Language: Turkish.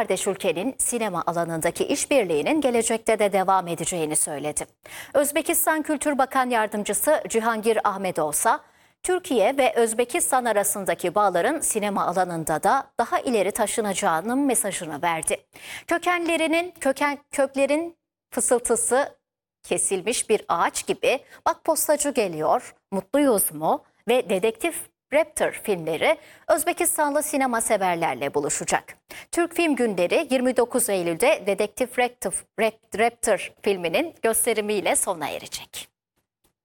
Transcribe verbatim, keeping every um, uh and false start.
kardeş ülkenin sinema alanındaki işbirliğinin gelecekte de devam edeceğini söyledi. Özbekistan Kültür Bakan Yardımcısı Cihangir Ahmedov ise Türkiye ve Özbekistan arasındaki bağların sinema alanında da daha ileri taşınacağının mesajını verdi. Kökenlerinin köken köklerin fısıltısı kesilmiş bir ağaç gibi Bak Postacı Geliyor, Mutluyuz mu ve Dedektif Raptor filmleri Özbekistanlı sinema severlerle buluşacak. Türk Film Günleri yirmi dokuz Eylül'de Dedektif Raptor filminin gösterimiyle sona erecek.